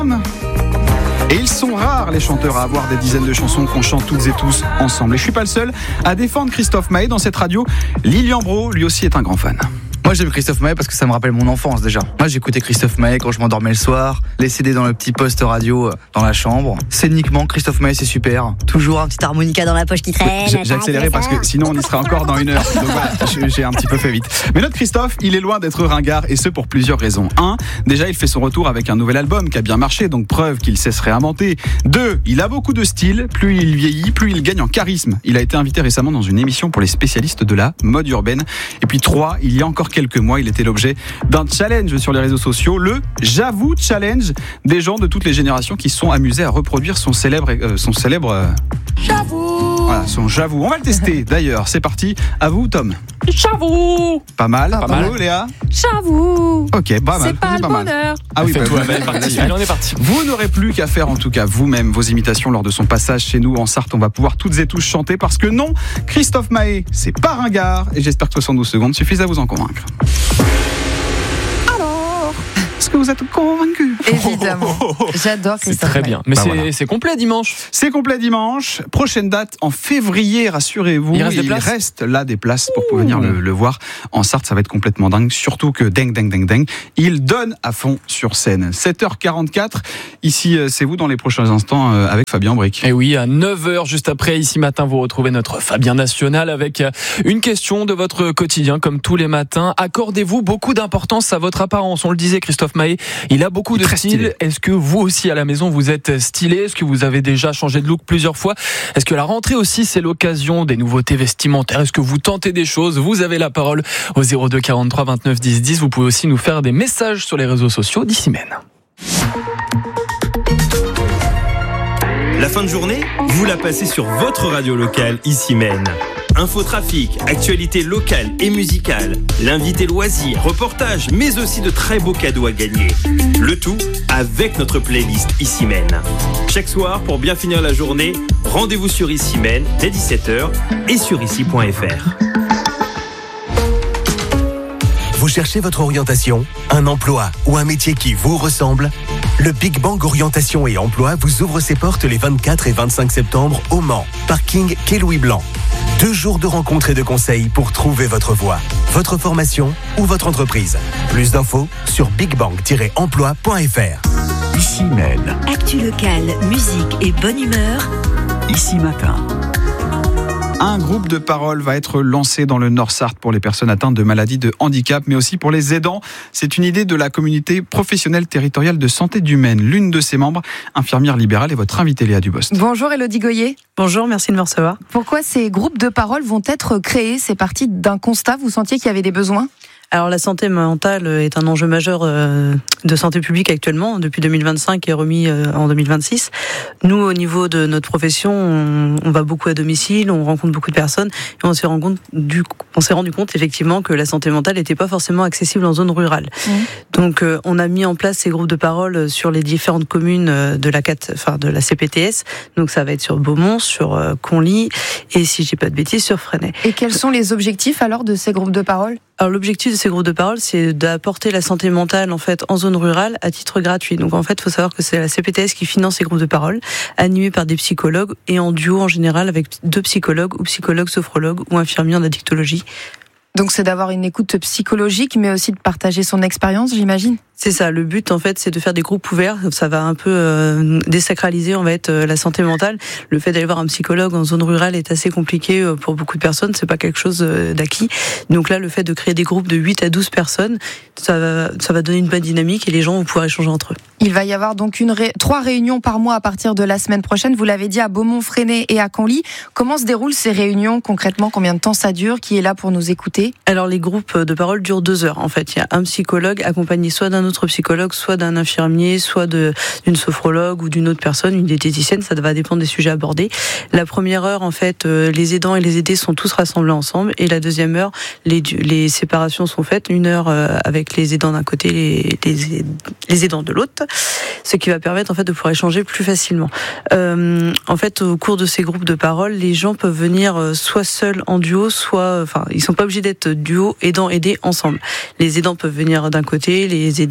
Et ils sont rares, les chanteurs, à avoir des dizaines de chansons qu'on chante toutes et tous ensemble. Et je suis pas le seul à défendre Christophe Maé dans cette radio. Lilian Brault, lui aussi, est un grand fan. Moi j'aime Christophe Maé parce que ça me rappelle mon enfance déjà. Moi j'écoutais Christophe Maé quand je m'endormais le soir, les CD dans le petit poste radio dans la chambre. Scéniquement, Christophe Maé c'est super. Toujours un petit harmonica dans la poche qui traîne. J'ai accéléré parce que sinon on y serait encore dans 1 heure. Donc voilà, j'ai un petit peu fait vite. Mais notre Christophe, il est loin d'être ringard et ce pour plusieurs raisons. 1, déjà il fait son retour avec un nouvel album qui a bien marché, donc preuve qu'il sait se réinventer. 2, il a beaucoup de style, plus il vieillit, plus il gagne en charisme. Il a été invité récemment dans une émission pour les spécialistes de la mode urbaine. Et puis 3, il y a encore quelques mois, il était l'objet d'un challenge sur les réseaux sociaux, le J'avoue Challenge, des gens de toutes les générations qui se sont amusés à reproduire son célèbre J'avoue. Voilà, son J'avoue. On va le tester d'ailleurs, c'est parti. À vous Tom. J'avoue. Pas mal. Pas mal. Vous Léa. J'avoue. Ok, pas mal. C'est pas le bonheur. Ah oui, Fais-toi belle partie. Allez, on est parti. Vous n'aurez plus qu'à faire en tout cas vous-même vos imitations lors de son passage chez nous en Sarthe. On va pouvoir toutes et tous chanter parce que non, Christophe Maé, c'est pas ringard et j'espère que 72 secondes suffisent à vous en convaincre. Alors, est-ce que vous êtes convaincus? Évidemment. J'adore C'est Christophe très Maé. bien. Mais Voilà. c'est complet dimanche. C'est complet dimanche. Prochaine date en février, rassurez-vous. Il reste des places reste là des places pour venir le voir. En Sarthe, ça va être complètement dingue. Surtout que ding. Il donne à fond sur scène. 7h44. Ici, c'est vous dans les prochains instants avec Fabien Bric. Et oui, à 9h, juste après, ici matin, vous retrouvez notre Fabien National avec une question de votre quotidien, comme tous les matins. Accordez-vous beaucoup d'importance à votre apparence? On le disait, Christophe Maé, il a beaucoup de Très style. stylé. Est-ce que vous aussi, à la maison, vous êtes stylé? Est-ce que vous avez déjà changé de look plusieurs fois? Est-ce que la rentrée aussi, c'est l'occasion des nouveautés vestimentaires? Est-ce que vous tentez des choses? Vous avez la parole au 02 43 29 10 10. Vous pouvez aussi nous faire des messages sur les réseaux sociaux d'Issy-Mène. La fin de journée, vous la passez sur votre radio locale Issy-Mène. Infotrafic, actualité locale et musicale, l'invité loisir, reportage, mais aussi de très beaux cadeaux à gagner. Le tout avec notre playlist Issy-Mène. Chaque soir, pour bien finir la journée, rendez-vous sur Issy-Mène dès 17h et sur issy.fr. Vous cherchez votre orientation, un emploi ou un métier qui vous ressemble? Le Big Bang Orientation et Emploi vous ouvre ses portes les 24 et 25 septembre au Mans, parking Quai Louis Blanc. 2 jours de rencontres et de conseils pour trouver votre voie, votre formation ou votre entreprise. Plus d'infos sur bigbang-emploi.fr. Issy-Mène, Actu locale, musique et bonne humeur. Ici Matin. Un groupe de parole va être lancé dans le Nord-Sarthe pour les personnes atteintes de maladies de handicap, mais aussi pour les aidants. C'est une idée de la communauté professionnelle territoriale de santé du Maine. L'une de ses membres, infirmière libérale, est votre invitée Léa Dubost. Bonjour Élodie Goyer. Bonjour, merci de me recevoir. Pourquoi ces groupes de parole vont être créés? C'est parti d'un constat, vous sentiez qu'il y avait des besoins? Alors la santé mentale est un enjeu majeur de santé publique actuellement, depuis 2025 et remis en 2026. Nous, au niveau de notre profession, on va beaucoup à domicile, on rencontre beaucoup de personnes et on s'est rendu compte effectivement que la santé mentale n'était pas forcément accessible en zone rurale. Donc on a mis en place ces groupes de parole sur les différentes communes de la CPTS. Donc ça va être sur Beaumont, sur Conly et si je dis pas de bêtises, sur Fresnay. Et quels sont les objectifs alors de ces groupes de parole? Alors l'objectif de ces groupes de parole, c'est d'apporter la santé mentale en fait en zone rurale à titre gratuit. Donc en fait, il faut savoir que c'est la CPTS qui finance ces groupes de parole, animés par des psychologues et en duo en général avec 2 psychologues ou psychologues sophrologues ou infirmiers en addictologie. Donc c'est d'avoir une écoute psychologique, mais aussi de partager son expérience, j'imagine. C'est ça, le but en fait c'est de faire des groupes ouverts, ça va un peu désacraliser en fait la santé mentale. Le fait d'aller voir un psychologue en zone rurale est assez compliqué pour beaucoup de personnes, c'est pas quelque chose d'acquis. Donc là le fait de créer des groupes de 8 à 12 personnes, ça va donner une bonne dynamique et les gens vont pouvoir échanger entre eux. Il va y avoir donc 3 réunions par mois à partir de la semaine prochaine, vous l'avez dit, à Beaumont, Fresnay et à Conly. Comment se déroulent ces réunions concrètement? Combien de temps ça dure? Qui est là pour nous écouter? Alors les groupes de parole durent 2 heures en fait. Il y a un psychologue accompagné soit d'un autre psychologue, soit d'un infirmier, soit d'une sophrologue ou d'une autre personne, une diététicienne, ça va dépendre des sujets abordés. La première heure, en fait, les aidants et les aidés sont tous rassemblés ensemble, et la deuxième heure, les séparations sont faites, 1 heure avec les aidants d'un côté, les aidants de l'autre, ce qui va permettre en fait de pouvoir échanger plus facilement. En fait, au cours de ces groupes de parole, les gens peuvent venir soit seuls en duo, soit, ils sont pas obligés d'être duo, aidants, aidés ensemble. Les aidants peuvent venir d'un côté, les aidés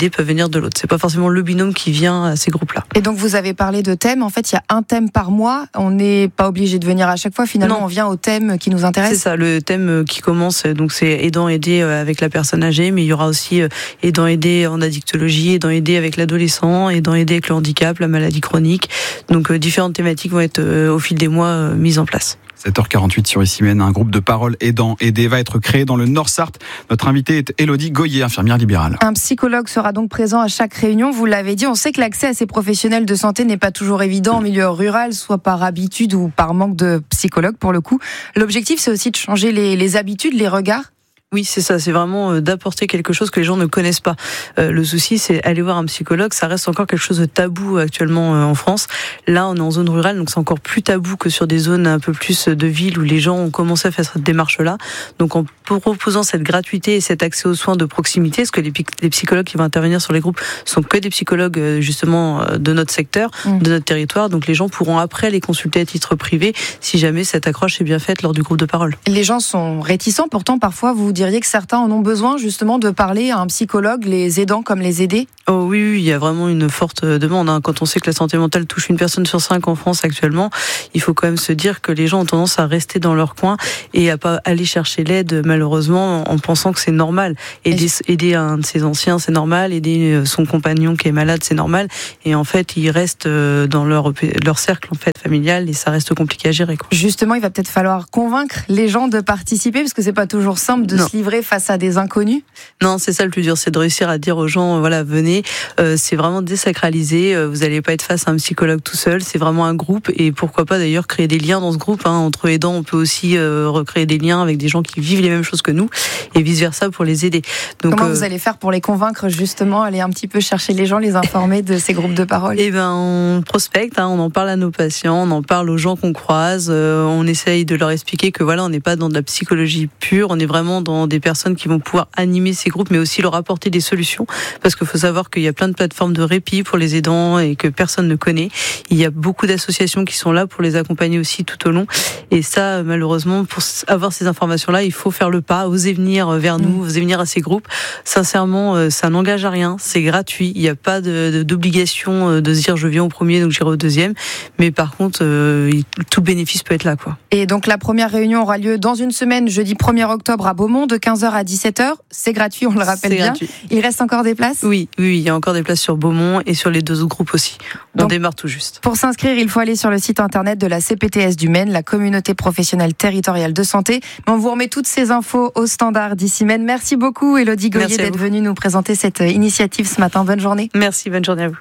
idées peuvent venir de l'autre. C'est pas forcément le binôme qui vient à ces groupes-là. Et donc vous avez parlé de thèmes. En fait, il y a un thème par mois. On n'est pas obligé de venir à chaque fois. Finalement, Non. on vient au thème qui nous intéresse. C'est ça, le thème qui commence, donc c'est aidant aider avec la personne âgée, mais il y aura aussi aidant aider en addictologie, aidant aider avec l'adolescent, aidant aider avec le handicap, la maladie chronique. Donc différentes thématiques vont être au fil des mois mises en place. 7h48 sur Issy-Menne, un groupe de parole aidant aidé va être créé dans le Nord-Sarthe. Notre invitée est Élodie Goyer, infirmière libérale. Un psychologue sera donc présent à chaque réunion. Vous l'avez dit, on sait que l'accès à ces professionnels de santé n'est pas toujours évident en milieu rural, soit par habitude ou par manque de psychologues pour le coup. L'objectif, c'est aussi de changer les habitudes, les regards. Oui, c'est ça, c'est vraiment d'apporter quelque chose que les gens ne connaissent pas. Le souci, c'est aller voir un psychologue, ça reste encore quelque chose de tabou actuellement en France. Là, on est en zone rurale, donc c'est encore plus tabou que sur des zones un peu plus de ville où les gens ont commencé à faire cette démarche-là. Donc en proposant cette gratuité et cet accès aux soins de proximité, parce que les psychologues qui vont intervenir sur les groupes sont que des psychologues justement de notre secteur, de notre territoire, donc les gens pourront après les consulter à titre privé si jamais cette accroche est bien faite lors du groupe de parole. Les gens sont réticents, pourtant parfois vous diriez que certains en ont besoin justement de parler à un psychologue, les aidants comme les aidés. Oh oui, il y a vraiment une forte demande. Quand on sait que la santé mentale touche une personne sur 5 en France actuellement, il faut quand même se dire que les gens ont tendance à rester dans leur coin et à pas aller chercher l'aide malheureusement en pensant que c'est normal. Aider un de ses anciens, c'est normal. Aider son compagnon qui est malade, c'est normal. Et en fait, ils restent dans leur cercle en fait familial et ça reste compliqué à gérer, quoi. Justement, il va peut-être falloir convaincre les gens de participer parce que c'est pas toujours simple de se livrer face à des inconnus. Non, c'est ça le plus dur, c'est de réussir à dire aux gens, voilà, venez. C'est vraiment désacralisé. Vous n'allez pas être face à un psychologue tout seul. C'est vraiment un groupe et pourquoi pas d'ailleurs créer des liens dans ce groupe. Entre aidants, on peut aussi recréer des liens avec des gens qui vivent les mêmes choses que nous et vice versa pour les aider. Donc, comment vous allez faire pour les convaincre justement, aller un petit peu chercher les gens, les informer de ces groupes de parole? Eh ben, on prospecte, on en parle à nos patients, on en parle aux gens qu'on croise. On essaye de leur expliquer que voilà, on n'est pas dans de la psychologie pure, on est vraiment dans des personnes qui vont pouvoir animer ces groupes, mais aussi leur apporter des solutions. Parce qu'il faut savoir qu'il y a plein de plateformes de répit pour les aidants et que personne ne connaît. Il y a beaucoup d'associations qui sont là pour les accompagner aussi tout au long. Et ça, malheureusement, pour avoir ces informations-là, il faut faire le pas, oser venir vers nous, oser venir à ces groupes. Sincèrement, ça n'engage à rien, c'est gratuit. Il n'y a pas d'obligation de se dire je viens au premier, donc j'irai au deuxième. Mais par contre, tout bénéfice peut être là, quoi. Et donc la première réunion aura lieu dans une semaine, jeudi 1er octobre à Beaumont, de 15h à 17h. C'est gratuit, on le rappelle bien. Gratuit. Il reste encore des places ? Oui, il y a encore des places sur Beaumont et sur les 2 autres groupes aussi. On démarre tout juste. Pour s'inscrire, il faut aller sur le site internet de la CPTS du Maine, la communauté professionnelle territoriale de santé. On vous remet toutes ces infos au standard d'Issy-Menne. Merci beaucoup, Élodie Goyer, d'être venue nous présenter cette initiative ce matin. Bonne journée. Merci, bonne journée à vous.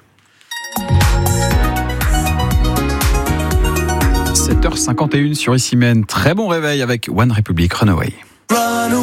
7h51 sur Issy-Menne. Très bon réveil avec One Republic Runaway.